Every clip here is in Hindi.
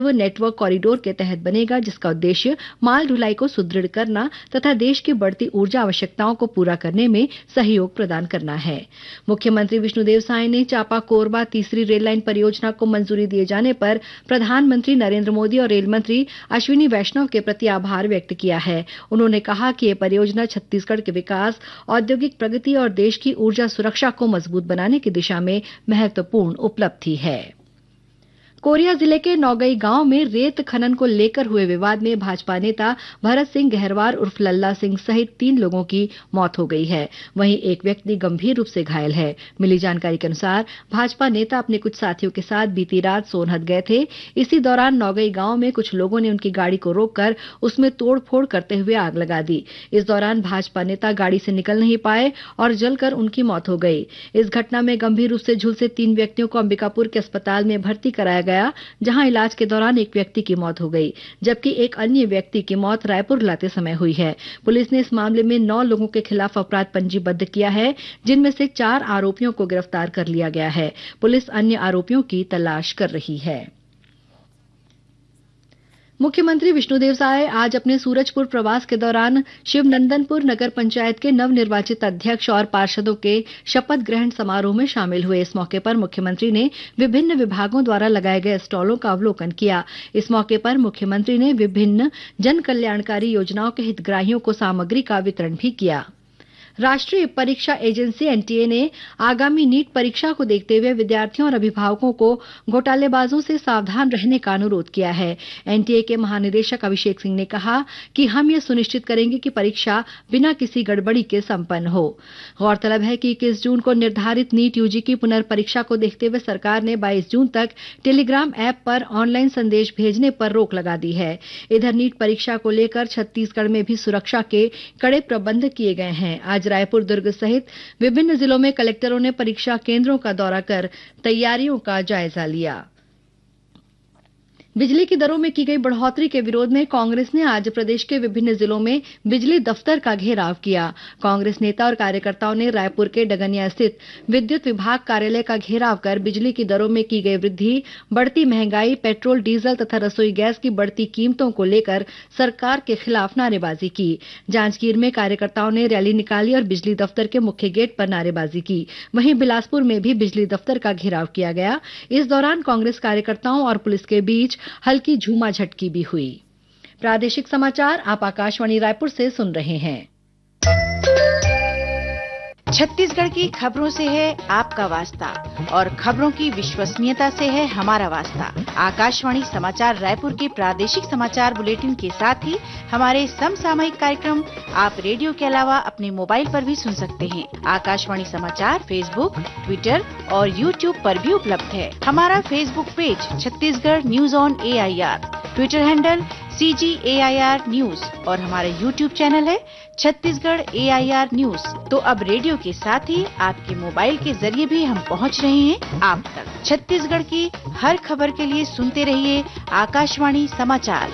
नेटवर्क कॉरिडोर के तहत बनेगा, जिसका उद्देश्य माल ढुलाई को सुदृढ़ करना तथा देश की बढ़ती ऊर्जा आवश्यकताओं को पूरा करने में सहयोग प्रदान करना है। मुख्यमंत्री विष्णुदेव साय ने चांपा कोरबा तीसरी रेल लाइन परियोजना को मंजूरी दिए जाने पर प्रधानमंत्री नरेंद्र मोदी और रेल मंत्री अश्विनी वैष्णव के प्रति आभार व्यक्त किया है। उन्होंने कहा कि यह परियोजना छत्तीसगढ़ के विकास, औद्योगिक प्रगति और देश की ऊर्जा सुरक्षा को मजबूत बनाने की दिशा में महत्वपूर्ण उपलब्धि है। कोरिया जिले के नौगई गांव में रेत खनन को लेकर हुए विवाद में भाजपा नेता भरत सिंह गहरवार उर्फ लल्ला सिंह सहित 3 लोगों की मौत हो गई है। वहीं एक व्यक्ति गंभीर रूप से घायल है। मिली जानकारी के अनुसार भाजपा नेता अपने कुछ साथियों के साथ बीती रात सोनहत गए थे। इसी दौरान नौगई गांव में कुछ लोगों ने उनकी गाड़ी को रोककर उसमें तोड़फोड़ करते हुए आग लगा दी। इस दौरान भाजपा नेता गाड़ी से निकल नहीं पाए और जलकर उनकी मौत हो गई। इस घटना में गंभीर रूप से झुलसे 3 व्यक्तियों को अंबिकापुर के अस्पताल में भर्ती कराया गया, जहां इलाज के दौरान एक व्यक्ति की मौत हो गई, जबकि एक अन्य व्यक्ति की मौत रायपुर लाते समय हुई है। पुलिस ने इस मामले में 9 लोगों के खिलाफ अपराध पंजीबद्ध किया है, जिनमें से 4 आरोपियों को गिरफ्तार कर लिया गया है। पुलिस अन्य आरोपियों की तलाश कर रही है। मुख्यमंत्री विष्णुदेव साय आज अपने सूरजपुर प्रवास के दौरान शिवनंदनपुर नगर पंचायत के नवनिर्वाचित अध्यक्ष और पार्षदों के शपथ ग्रहण समारोह में शामिल हुए। इस मौके पर मुख्यमंत्री ने विभिन्न विभागों द्वारा लगाए गए स्टॉलों का अवलोकन किया। इस मौके पर मुख्यमंत्री ने विभिन्न जन कल्याणकारी योजनाओं के हितग्राहियों को सामग्री का वितरण भी किया। राष्ट्रीय परीक्षा एजेंसी एनटीए ने आगामी नीट परीक्षा को देखते हुए विद्यार्थियों और अभिभावकों को घोटालेबाजों से सावधान रहने का अनुरोध किया है। एनटीए के महानिदेशक अभिषेक सिंह ने कहा कि हम यह सुनिश्चित करेंगे कि परीक्षा बिना किसी गड़बड़ी के संपन्न हो। गौरतलब है कि 21 जून को निर्धारित नीट यूजी की पुनर्परीक्षा को देखते हुए सरकार ने 22 जून तक टेलीग्राम ऐप पर ऑनलाइन संदेश भेजने पर रोक लगा दी है। इधर नीट परीक्षा को लेकर छत्तीसगढ़ में भी सुरक्षा के कड़े प्रबंध किए गए हैं। आज रायपुर, दुर्ग सहित विभिन्न जिलों में कलेक्टरों ने परीक्षा केंद्रों का दौरा कर तैयारियों का जायजा लिया। बिजली की दरों में की गई बढ़ोतरी के विरोध में कांग्रेस ने आज प्रदेश के विभिन्न जिलों में बिजली दफ्तर का घेराव किया। कांग्रेस नेता और कार्यकर्ताओं ने रायपुर के डगनिया स्थित विद्युत विभाग कार्यालय का घेराव कर बिजली की दरों में की गई वृद्धि, बढ़ती महंगाई, पेट्रोल, डीजल तथा रसोई गैस की बढ़ती कीमतों को लेकर सरकार के खिलाफ नारेबाजी की। जांजगीर में कार्यकर्ताओं ने रैली निकाली और बिजली दफ्तर के मुख्य गेट पर नारेबाजी की। वहीं बिलासपुर में भी बिजली दफ्तर का घेराव किया गया। इस दौरान कांग्रेस कार्यकर्ताओं और पुलिस के बीच हल्की झूमाझटकी भी हुई। प्रादेशिक समाचार आप आकाशवाणी रायपुर से सुन रहे हैं। छत्तीसगढ़ की खबरों से है आपका वास्ता और खबरों की विश्वसनीयता से है हमारा वास्ता। आकाशवाणी समाचार रायपुर के प्रादेशिक समाचार बुलेटिन के साथ ही हमारे समसामयिक कार्यक्रम आप रेडियो के अलावा अपने मोबाइल पर भी सुन सकते हैं। आकाशवाणी समाचार फेसबुक, ट्विटर और यूट्यूब पर भी उपलब्ध है। हमारा Facebook page Chhattisgarh news on AIR, Twitter handle CGAIR news और हमारा यूट्यूब चैनल है छत्तीसगढ़ AIR न्यूज। तो अब रेडियो के साथ ही आपके मोबाइल के जरिए भी हम पहुंच रहे हैं आप तक। छत्तीसगढ़ की हर खबर के लिए सुनते रहिए आकाशवाणी समाचार।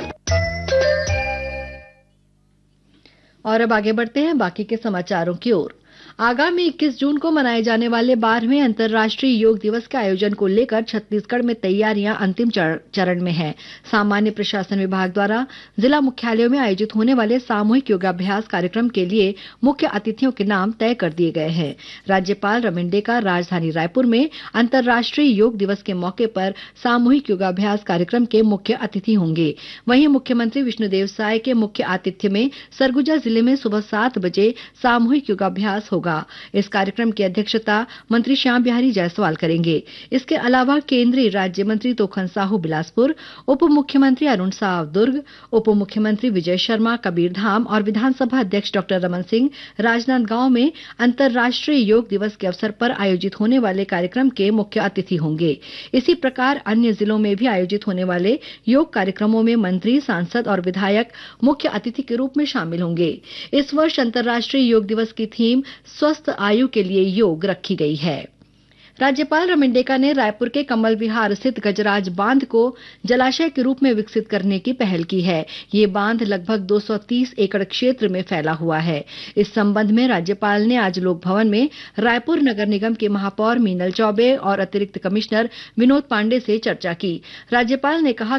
और अब आगे बढ़ते हैं बाकी के समाचारों की ओर। आगामी 21 जून को मनाए जाने वाले 12वें अंतर्राष्ट्रीय योग दिवस के आयोजन को लेकर छत्तीसगढ़ में तैयारियां अंतिम चरण में हैं। सामान्य प्रशासन विभाग द्वारा जिला मुख्यालयों में आयोजित होने वाले सामूहिक योगाभ्यास कार्यक्रम के लिए मुख्य अतिथियों के नाम तय कर दिए गए हैं। राज्यपाल रविंडेकर राजधानी रायपुर में अंतर्राष्ट्रीय योग दिवस के मौके पर सामूहिक योगाभ्यास कार्यक्रम के मुख्य अतिथि होंगे। वहीं मुख्यमंत्री विष्णुदेव साय के मुख्य आतिथ्य में सरगुजा जिले में सुबह 7 बजे सामूहिक योगाभ्यास होगा। इस कार्यक्रम की अध्यक्षता मंत्री श्याम बिहारी जायसवाल करेंगे। इसके अलावा केंद्रीय राज्य मंत्री तोखन साहू बिलासपुर, उप मुख्यमंत्री अरुण साव दुर्ग, उप मुख्यमंत्री विजय शर्मा कबीरधाम और विधानसभा अध्यक्ष डॉक्टर रमन सिंह राजनांदगांव में अंतर्राष्ट्रीय योग दिवस के अवसर पर आयोजित होने वाले कार्यक्रम के मुख्य अतिथि होंगे। इसी प्रकार अन्य जिलों में भी आयोजित होने वाले योग कार्यक्रमों में मंत्री, सांसद और विधायक मुख्य अतिथि के रूप में शामिल होंगे। इस वर्ष अंतर्राष्ट्रीय योग दिवस की थीम स्वस्थ आयु के लिए योग रखी गई है। राज्यपाल रमन ने रायपुर के कमल विहार स्थित गजराज बांध को जलाशय के रूप में विकसित करने की पहल की है। ये बांध लगभग 230 एकड़ क्षेत्र में फैला हुआ है। इस संबंध में राज्यपाल ने आज लोक भवन में रायपुर नगर निगम के महापौर मीनल चौबे और अतिरिक्त कमिश्नर विनोद पांडे से चर्चा की। राज्यपाल ने कहा